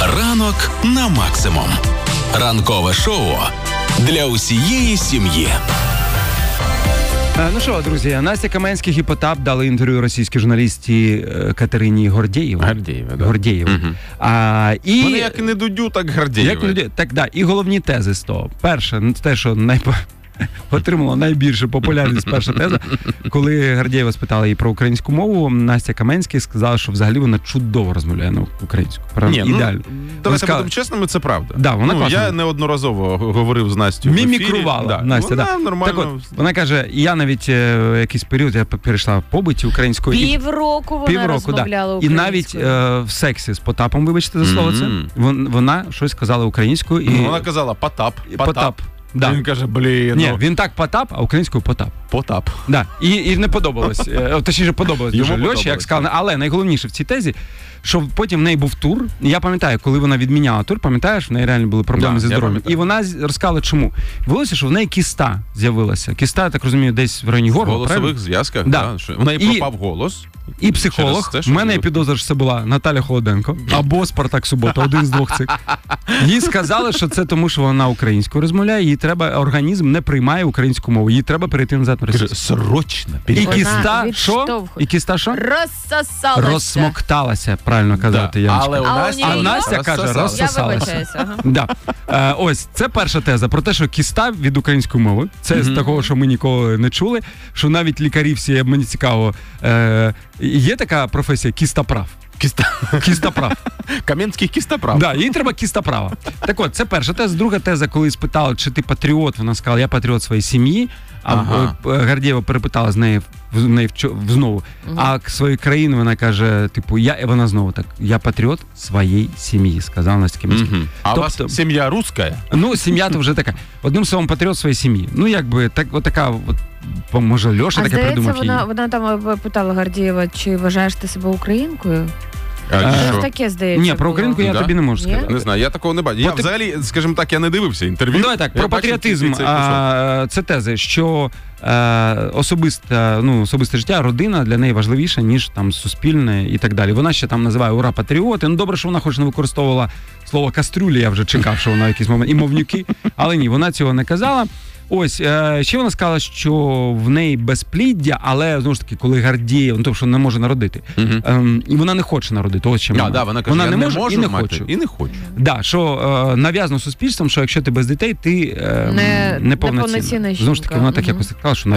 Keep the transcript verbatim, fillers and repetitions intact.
Ранок на максимум. Ранкове шоу для усієї сім'ї. Ну що, друзі, Настя Каменських і Потап дали інтерв'ю російській журналісті Катерині Гордєєвій. Гордєєвій, да. Гордєєвій. Угу. А, і... Вони як не Дудю, так Гордєєвій. Як, так, да. І головні тези з того. Перше, те, що найпо... отримала найбільшу популярність перша теза, коли Гордєєва спитала її про українську мову, Настя Каменських сказала, що взагалі вона чудово розмовляє на українську. Ні, ідеально. Ну, давайте будемо чесними, це правда. Да, вона ну, я неодноразово говорив з Настю в ефірі. Мімікрувала да. Настя, вона да. нормально. Так от, вона каже, я навіть е, якийсь період, я перейшла в побуті українською. Півроку вона Півроку, розмовляла да. українською. І навіть е, в сексі з Потапом, вибачте за слово Mm-hmm. це, вон, вона щось сказала українською. І... Ну, вона казала Потап, Потап. Потап. Да. Він каже, блін, Ні, ну... він так Потап, а українською Потап. Потап. Да. І, і не подобалось. Точніше, подобалось дуже Льоші, як сказали. Але найголовніше в цій тезі, що потім в неї був тур. І я пам'ятаю, коли вона відміняла тур, пам'ятаєш, в неї реально були проблеми да, зі здоров'ям. І вона розказала, чому. Виявилося, що в неї кіста з'явилася. Кіста, я так розумію, десь в районі горла. В голосових зв'язках, да. Да, що в неї І... пропав голос. І психолог. Те, в мене є підозра, що це була Наталя Холоденко або Спартак Субота, один з двох цих. Їй сказали, що це тому, що вона українською розмовляє, їй треба, організм не приймає українську мову, їй треба перейти назад на російську. Срочно. І кіста, що? І кіста, що? Розсосалася. Розсмокталася, правильно казати. Да. Але у Насті а Настя каже, розсосалася. Ага. Да. Е, ось, це перша теза про те, що кіста від української мови. Це mm-hmm. з такого, що ми ніколи не чули, що навіть лікарі всі, мені цікаво, е, є така професія кістоправ. Кіста... Кістоправ. Кам'янський кістоправ. Да, їй треба кістоправа. Так от, це перша теза. Друга теза, коли спитали, чи ти патріот, вона сказала, я патріот своєї сім'ї. А ага. Гордєєва перепитала з неї, в неї знову. Угу. А своєї країни вона каже, типу, я, вона знову так, я патріот своєї сім'ї, сказала Настя Каменських. Угу. А тобто, у вас сім'я руська? Ну, сім'я то вже така. Одним словом, патріот своєї сім'ї. Ну, якби, так, от така, от, може, Льоша а таке здається, придумав вона, її. вона там питала Гордєєва, чи вважаєш ти себе українкою? А, Це ж таке, здається, Ні, про українку я да? тобі не можу сказати. Не знаю, я такого не бачу. Я ти... взагалі, скажімо так, я не дивився інтерв'ю. Ну, давай так, я про патріотизм. А, це тези, що а, особисте, ну, особисте життя, родина для неї важливіша, ніж там суспільне і так далі. Вона ще там називає ура патріоти. Ну, добре, що вона хоч не використовувала слово кастрюлі, я вже чекав, що вона в якийсь момент, і мовнюки, але ні, вона цього не казала. Ось, е, ще вона сказала, що в неї безпліддя, але, знову ж таки, коли Гордєєва, ну, тобто, що не може народити. Uh-huh. Ем, і вона не хоче народити. Ось чим да, вона. Да, вона каже, вона я не, не може можу і не мати, хочу. І не хочу. Да, що е, нав'язано суспільством, що якщо ти без дітей, ти е, не, не повноцінна. жінка. Знову ж таки, вона так uh-huh. якось сказала, що